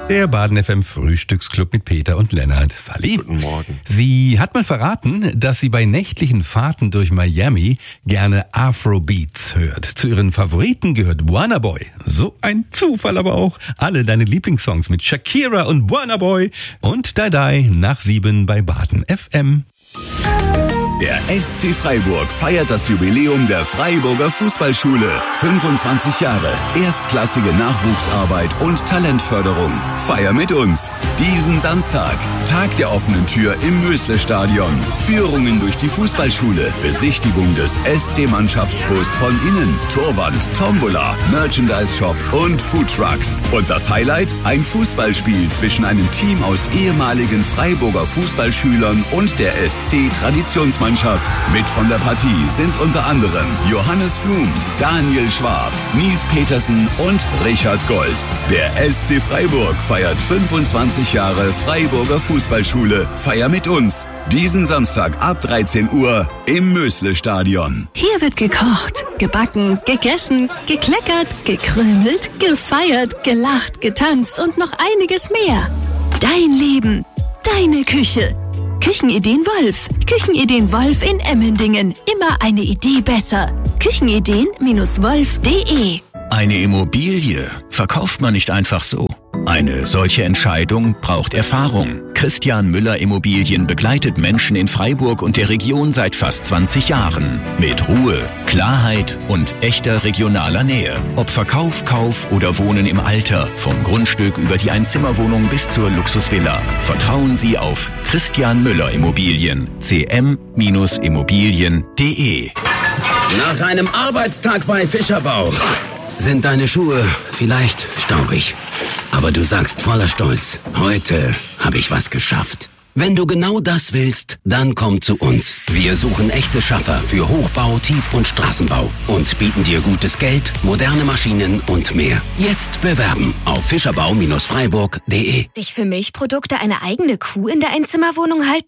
Der Baden FM Frühstücksclub mit Peter und Lennart. Sally. Guten Morgen. Sie hat mal verraten, dass sie bei nächtlichen Fahrten durch Miami gerne Afrobeats hört. Zu ihren Favoriten gehört Burna Boy. So ein Zufall aber auch. Alle deine Lieblingssongs mit Shakira und Burna Boy und Dai nach 7 bei Baden FM. Der SC Freiburg feiert das Jubiläum der Freiburger Fußballschule. 25 Jahre, erstklassige Nachwuchsarbeit und Talentförderung. Feier mit uns. Diesen Samstag, Tag der offenen Tür im Mösle-Stadion. Führungen durch die Fußballschule, Besichtigung des SC-Mannschaftsbus von innen, Torwand, Tombola, Merchandise-Shop und Foodtrucks. Und das Highlight? Ein Fußballspiel zwischen einem Team aus ehemaligen Freiburger Fußballschülern und der SC-Traditionsmannschaft. Mit von der Partie sind unter anderem Johannes Flum, Daniel Schwab, Nils Petersen und Richard Golz. Der SC Freiburg feiert 25 Jahre Freiburger Fußballschule. Feier mit uns. Diesen Samstag ab 13 Uhr im Mösle-Stadion. Hier wird gekocht, gebacken, gegessen, gekleckert, gekrümelt, gefeiert, gelacht, getanzt und noch einiges mehr. Dein Leben, deine Küche. Küchenideen Wolf. Küchenideen Wolf in Emmendingen. Immer eine Idee besser. Küchenideen-wolf.de. Eine Immobilie verkauft man nicht einfach so. Eine solche Entscheidung braucht Erfahrung. Christian Müller Immobilien begleitet Menschen in Freiburg und der Region seit fast 20 Jahren. Mit Ruhe, Klarheit und echter regionaler Nähe. Ob Verkauf, Kauf oder Wohnen im Alter. Vom Grundstück über die Einzimmerwohnung bis zur Luxusvilla. Vertrauen Sie auf Christian Müller Immobilien. cm-immobilien.de. Nach einem Arbeitstag bei Fischerbau sind deine Schuhe vielleicht staubig. Aber du sagst voller Stolz, heute habe ich was geschafft. Wenn du genau das willst, dann komm zu uns. Wir suchen echte Schaffer für Hochbau, Tief- und Straßenbau und bieten dir gutes Geld, moderne Maschinen und mehr. Jetzt bewerben auf fischerbau-freiburg.de. Sich für Milchprodukte eine eigene Kuh in der Einzimmerwohnung halten?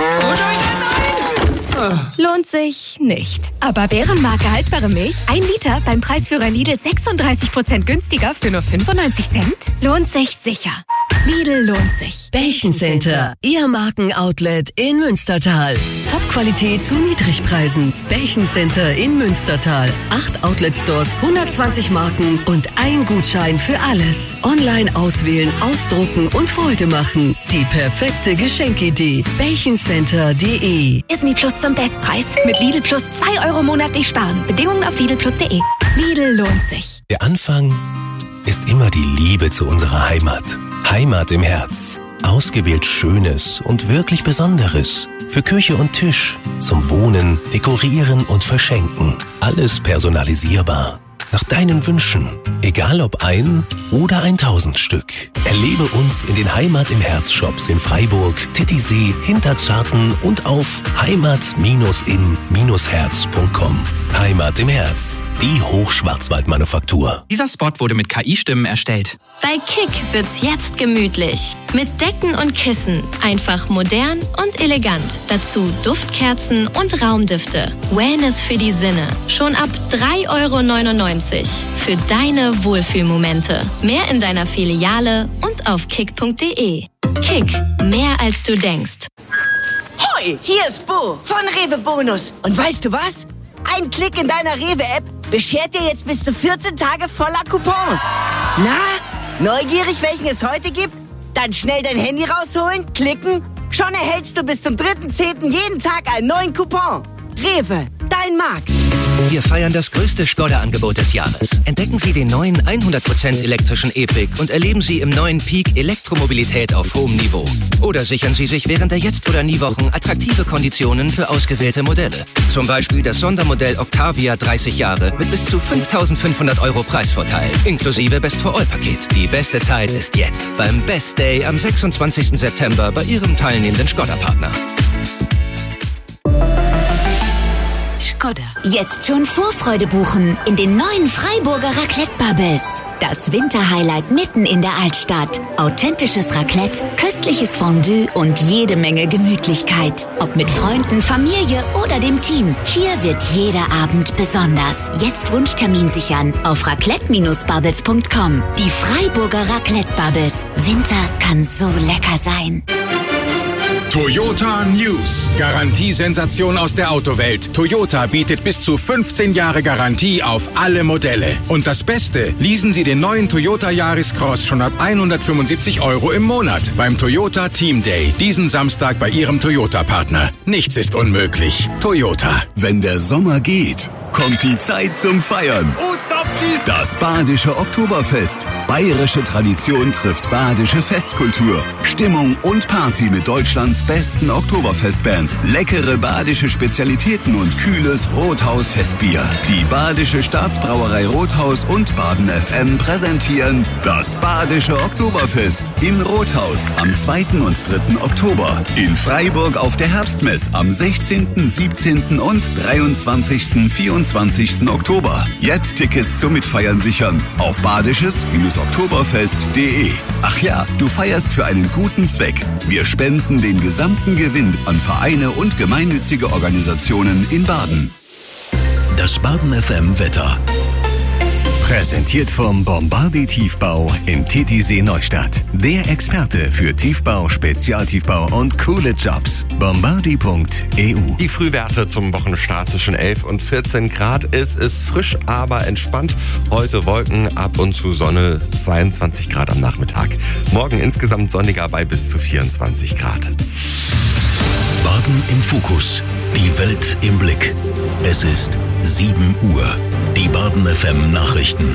Lohnt sich nicht. Aber Bärenmarke haltbare Milch, 1 Liter beim Preisführer Lidl 36% günstiger für nur 95 Cent? Lohnt sich sicher. Lidl lohnt sich. Bällchen-Center, Ihr Marken-Outlet in Münstertal. Top-Qualität zu Niedrigpreisen. Bällchen-Center in Münstertal. 8 Outlet-Stores, 120 Marken und ein Gutschein für alles. Online auswählen, ausdrucken und Freude machen. Die perfekte Geschenkidee. Bällchencenter.de. Disney Plus zum Bestpreis. Mit Lidl Plus 2 € monatlich sparen. Bedingungen auf lidlplus.de. Lidl lohnt sich. Der Anfang ist immer die Liebe zu unserer Heimat. Heimat im Herz. Ausgewählt Schönes und wirklich Besonderes. Für Küche und Tisch. Zum Wohnen, Dekorieren und Verschenken. Alles personalisierbar. Nach deinen Wünschen. Egal ob 1 oder 1000 Stück. Erlebe uns in den Heimat im Herz Shops in Freiburg, Titisee, Hinterzarten und auf heimat-im-herz.com. Heimat im Herz. Die Hochschwarzwaldmanufaktur. Dieser Spot wurde mit KI-Stimmen erstellt. Bei Kick wird's jetzt gemütlich. Mit Decken und Kissen. Einfach modern und elegant. Dazu Duftkerzen und Raumdüfte. Wellness für die Sinne. Schon ab 3,99 € für deine Wohlfühlmomente. Mehr in deiner Filiale und auf kick.de. Kick, mehr als du denkst. Hoi, hier ist Bo von Rewe Bonus. Und weißt du was? Ein Klick in deiner Rewe-App beschert dir jetzt bis zu 14 Tage voller Coupons. Na, neugierig, welchen es heute gibt? Dann schnell dein Handy rausholen, klicken. Schon erhältst du bis zum 3.10. jeden Tag einen neuen Coupon. Rewe, dein Markt. Wir feiern das größte Skoda-Angebot des Jahres. Entdecken Sie den neuen 100% elektrischen E-Pick und erleben Sie im neuen Peak Elektromobilität auf hohem Niveau. Oder sichern Sie sich während der Jetzt- oder Nie-Wochen attraktive Konditionen für ausgewählte Modelle. Zum Beispiel das Sondermodell Octavia 30 Jahre mit bis zu 5.500 € Preisvorteil, inklusive Best-for-All-Paket. Die beste Zeit ist jetzt beim Best Day am 26. September bei Ihrem teilnehmenden Skoda-Partner. Skoda. Jetzt schon Vorfreude buchen in den neuen Freiburger Raclette Bubbles. Das Winterhighlight mitten in der Altstadt. Authentisches Raclette, köstliches Fondue und jede Menge Gemütlichkeit. Ob mit Freunden, Familie oder dem Team. Hier wird jeder Abend besonders. Jetzt Wunschtermin sichern auf raclette-bubbles.com. Die Freiburger Raclette Bubbles. Winter kann so lecker sein. Toyota News. Garantiesensation aus der Autowelt. Toyota bietet bis zu 15 Jahre Garantie auf alle Modelle. Und das Beste, leasen Sie den neuen Toyota Yaris Cross schon ab 175 € im Monat beim Toyota Team Day. Diesen Samstag bei Ihrem Toyota-Partner. Nichts ist unmöglich. Toyota. Wenn der Sommer geht, kommt die Zeit zum Feiern. Das Badische Oktoberfest. Bayerische Tradition trifft badische Festkultur. Stimmung und Party mit Deutschlands besten Oktoberfestbands. Leckere badische Spezialitäten und kühles Rothaus-Festbier. Die Badische Staatsbrauerei Rothaus und Baden FM präsentieren das Badische Oktoberfest in Rothaus am 2. und 3. Oktober. In Freiburg auf der Herbstmess am 16., 17. und 23., 24. Oktober. Jetzt Tickets zum Mitfeiern sichern auf badisches-oktoberfest.de. Ach ja, du feierst für einen guten Zweck. Wir spenden den gesamten Gewinn an Vereine und gemeinnützige Organisationen in Baden. Das Baden FM Wetter. Präsentiert vom Bombardi Tiefbau in Titisee Neustadt. Der Experte für Tiefbau, Spezialtiefbau und coole Jobs. Bombardi.eu. Die Frühwerte zum Wochenstart zwischen 11 und 14 Grad. Es ist frisch, aber entspannt. Heute Wolken, ab und zu Sonne, 22 Grad am Nachmittag. Morgen insgesamt sonniger bei bis zu 24 Grad. Baden im Fokus. Die Welt im Blick. Es ist 7 Uhr. Die Baden FM Nachrichten.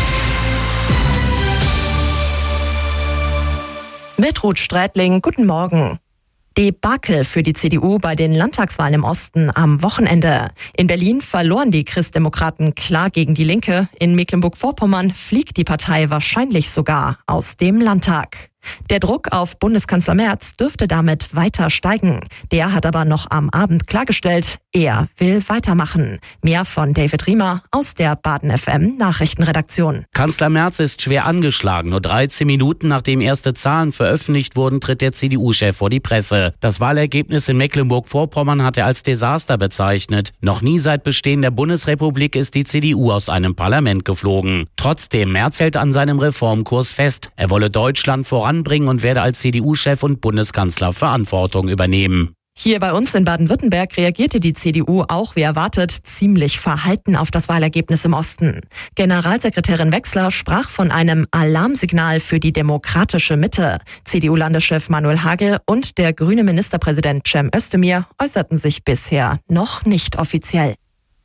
Mit Ruth Strätling, guten Morgen. Debakel für die CDU bei den Landtagswahlen im Osten am Wochenende. In Berlin verloren die Christdemokraten klar gegen die Linke. In Mecklenburg-Vorpommern fliegt die Partei wahrscheinlich sogar aus dem Landtag. Der Druck auf Bundeskanzler Merz dürfte damit weiter steigen. Der hat aber noch am Abend klargestellt, er will weitermachen. Mehr von David Riemer aus der Baden FM Nachrichtenredaktion. Kanzler Merz ist schwer angeschlagen. Nur 13 Minuten nachdem erste Zahlen veröffentlicht wurden, tritt der CDU-Chef vor die Presse. Das Wahlergebnis in Mecklenburg-Vorpommern hat er als Desaster bezeichnet. Noch nie seit Bestehen der Bundesrepublik ist die CDU aus einem Parlament geflogen. Trotzdem, Merz hält an seinem Reformkurs fest. Er wolle Deutschland voranbringen und werde als CDU-Chef und Bundeskanzler Verantwortung übernehmen. Hier bei uns in Baden-Württemberg reagierte die CDU auch wie erwartet ziemlich verhalten auf das Wahlergebnis im Osten. Generalsekretärin Wechsler sprach von einem Alarmsignal für die demokratische Mitte. CDU-Landeschef Manuel Hagel und der grüne Ministerpräsident Cem Özdemir äußerten sich bisher noch nicht offiziell.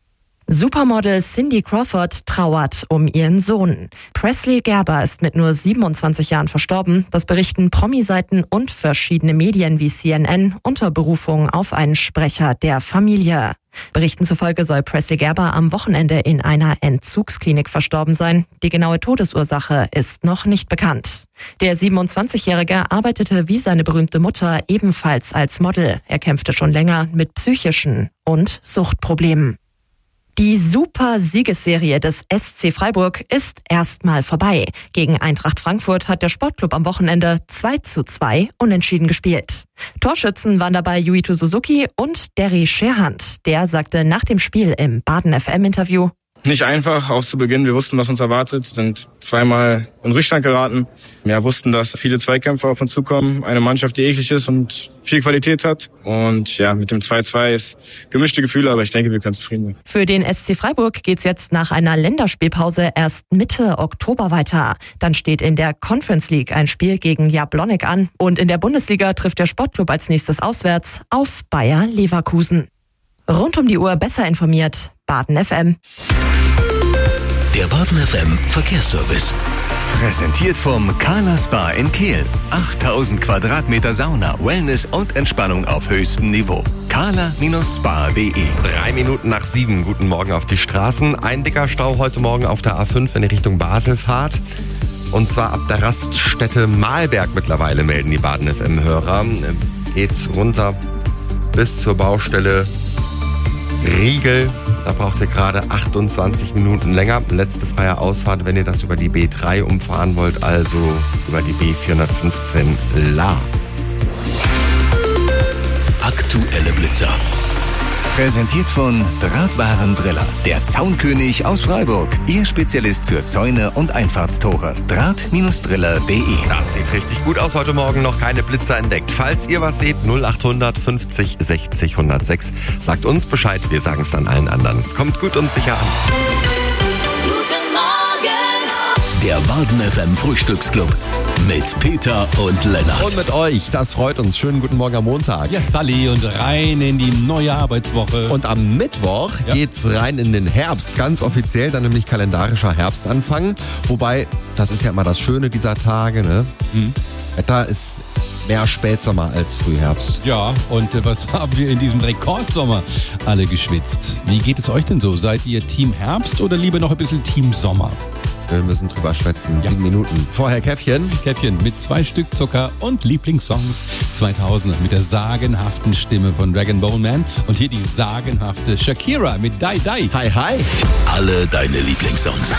Supermodel Cindy Crawford trauert um ihren Sohn. Presley Gerber ist mit nur 27 Jahren verstorben. Das berichten Promi-Seiten und verschiedene Medien wie CNN unter Berufung auf einen Sprecher der Familie. Berichten zufolge soll Presley Gerber am Wochenende in einer Entzugsklinik verstorben sein. Die genaue Todesursache ist noch nicht bekannt. Der 27-Jährige arbeitete wie seine berühmte Mutter ebenfalls als Model. Er kämpfte schon länger mit psychischen und Suchtproblemen. Die Super-Siegesserie des SC Freiburg ist erstmal vorbei. Gegen Eintracht Frankfurt hat der Sportclub am Wochenende 2:2 unentschieden gespielt. Torschützen waren dabei Yuito Suzuki und Derry Scherhand. Der sagte nach dem Spiel im Baden FM-Interview: Nicht einfach, auch zu Beginn. Wir wussten, was uns erwartet, sind zweimal in Rückstand geraten. Wir wussten, dass viele Zweikämpfe auf uns zukommen. Eine Mannschaft, die eklig ist und viel Qualität hat. Und ja, mit dem 2:2 ist gemischte Gefühle, aber ich denke, wir können zufrieden sein. Für den SC Freiburg geht's jetzt nach einer Länderspielpause erst Mitte Oktober weiter. Dann steht in der Conference League ein Spiel gegen Jablonec an. Und in der Bundesliga trifft der Sportclub als nächstes auswärts auf Bayer Leverkusen. Rund um die Uhr besser informiert, Baden FM. Der Baden FM Verkehrsservice. Präsentiert vom Carla Spa in Kehl. 8000 Quadratmeter Sauna, Wellness und Entspannung auf höchstem Niveau. carla-spa.de. 3 Minuten nach 7. Guten Morgen auf die Straßen. Ein dicker Stau heute Morgen auf der A5, wenn ihr Richtung Basel fahrt. Und zwar ab der Raststätte Mahlberg mittlerweile, melden die Baden FM-Hörer. Geht's runter bis zur Baustelle Riegel. Da braucht ihr gerade 28 Minuten länger. Letzte freie Ausfahrt, wenn ihr das über die B3 umfahren wollt, also über die B415 La. Aktuelle Blitzer. Präsentiert von Drahtwarendriller, der Zaunkönig aus Freiburg. Ihr Spezialist für Zäune und Einfahrtstore. Draht-driller.de. Das sieht richtig gut aus. Heute Morgen noch keine Blitzer entdeckt. Falls ihr was seht, 0800 50 60 106. Sagt uns Bescheid, wir sagen es dann allen anderen. Kommt gut und sicher an. Guten Morgen! Der Baden FM Frühstücksclub. Mit Peter und Lennart. Und mit euch, das freut uns. Schönen guten Morgen am Montag. Ja, Sally, und rein in die neue Arbeitswoche. Und am Mittwoch geht's rein in den Herbst. Ganz offiziell, dann nämlich kalendarischer Herbstanfang. Wobei, das ist ja immer das Schöne dieser Tage, ne? Wetter ist mehr Spätsommer als Frühherbst. Ja, und was haben wir in diesem Rekordsommer alle geschwitzt? Wie geht es euch denn so? Seid ihr Team Herbst oder lieber noch ein bisschen Team Sommer? Wir müssen drüber schwätzen. 7 Minuten. Vorher Käffchen. Käffchen mit 2 Stück Zucker und Lieblingssongs 2000 mit der sagenhaften Stimme von Dragon Bone Man. Und hier die sagenhafte Shakira mit Die Die. Hi, hi. Alle deine Lieblingssongs.